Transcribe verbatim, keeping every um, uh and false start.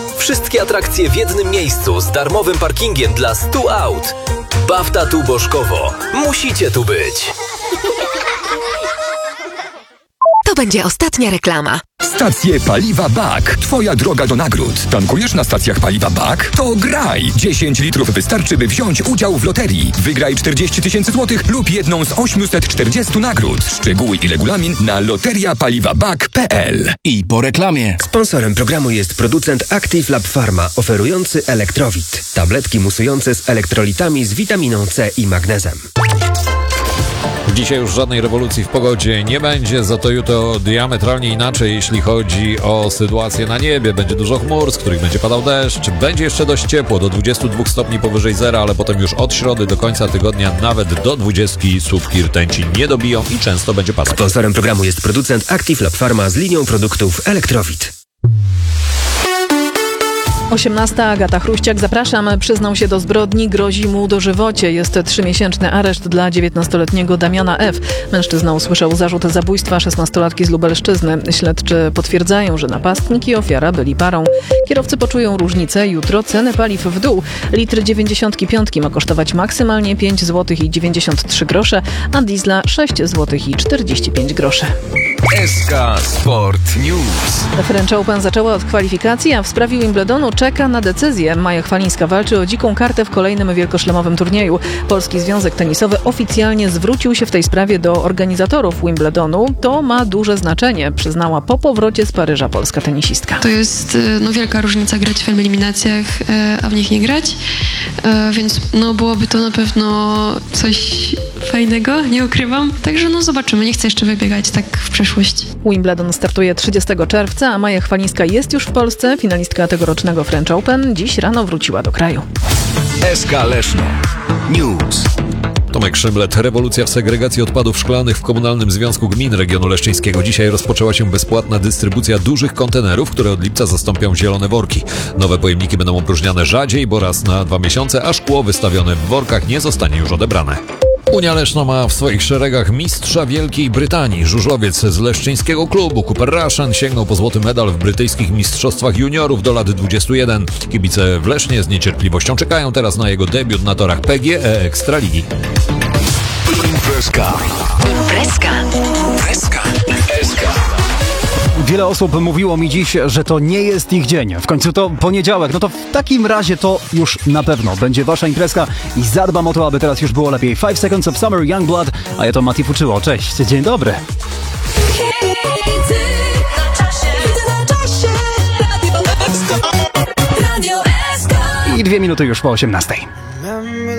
Wszystkie atrakcje w jednym miejscu z darmowym parkingiem dla stu aut. Bafta tu Bożkowo. Musicie tu być. To będzie ostatnia reklama. Stacje Paliwa B A K. Twoja droga do nagród. Tankujesz na stacjach Paliwa B A K? To graj! dziesięć litrów wystarczy, by wziąć udział w loterii. Wygraj czterdzieści tysięcy złotych lub jedną z osiemset czterdziestu nagród. Szczegóły i regulamin na loteria paliwa bak kropka pe el. I po reklamie. Sponsorem programu jest producent Active Lab Pharma, oferujący Elektrowit. Tabletki musujące z elektrolitami z witaminą C i magnezem. Dzisiaj już żadnej rewolucji w pogodzie nie będzie, za to jutro diametralnie inaczej, jeśli chodzi o sytuację na niebie. Będzie dużo chmur, z których będzie padał deszcz. Będzie jeszcze dość ciepło, do dwudziestu dwóch stopni powyżej zera, ale potem już od środy do końca tygodnia nawet do dwudziestki słupki rtęci nie dobiją i często będzie padać. Sponsorem programu jest producent Active Lab Pharma z linią produktów Elektrowit. osiemnasta. Agata Chruściak, zapraszam. Przyznał się do zbrodni, grozi mu dożywocie. Jest trzymiesięczny areszt dla dziewiętnastoletniego Damiana F. Mężczyzna usłyszał zarzut zabójstwa szesnastolatki z Lubelszczyzny. Śledczy potwierdzają, że napastnik i ofiara byli parą. Kierowcy poczują różnicę. Jutro ceny paliw w dół. Litr dziewięćdziesiątki piątki ma kosztować maksymalnie pięć złotych i dziewięćdziesiąt trzy grosze, a diesla sześć złotych i czterdzieści pięć groszy. S K Sport News. French Open zaczęła od kwalifikacji, a w sprawie Wimbledonu czeka na decyzję. Maja Chwalińska walczy o dziką kartę w kolejnym wielkoszlemowym turnieju. Polski Związek Tenisowy oficjalnie zwrócił się w tej sprawie do organizatorów Wimbledonu. To ma duże znaczenie, przyznała po powrocie z Paryża polska tenisistka. To jest no, wielka różnica grać w eliminacjach, a w nich nie grać, więc no, byłoby to na pewno coś fajnego, nie ukrywam. Także no zobaczymy, nie chcę jeszcze wybiegać tak w przeszłość. Wimbledon startuje trzydziestego czerwca, a Maja Chwalińska jest już w Polsce. Finalistka tegorocznego French Open dziś rano wróciła do kraju. S K Leszno News. Tomek Szymlet. Rewolucja w segregacji odpadów szklanych w Komunalnym Związku Gmin Regionu Leszczyńskiego. Dzisiaj rozpoczęła się bezpłatna dystrybucja dużych kontenerów, które od lipca zastąpią zielone worki. Nowe pojemniki będą opróżniane rzadziej, bo raz na dwa miesiące, a szkło wystawione w workach nie zostanie już odebrane. Unia Leszno ma w swoich szeregach mistrza Wielkiej Brytanii. Żużlowiec z leszczyńskiego klubu Cooper Russian sięgnął po złoty medal w brytyjskich mistrzostwach juniorów do lat dwudziestu jeden. Kibice w Lesznie z niecierpliwością czekają teraz na jego debiut na torach P G E Ekstraligi. Imprezka. Imprezka. Imprezka. S K. Wiele osób mówiło mi dziś, że to nie jest ich dzień. W końcu to poniedziałek. No to w takim razie to już na pewno będzie wasza imprezka i zadbam o to, aby teraz już było lepiej. Five Seconds of Summer, Youngblood, a ja to Mati Fuczyło. Cześć, dzień dobry. I dwie minuty już po osiemnastej.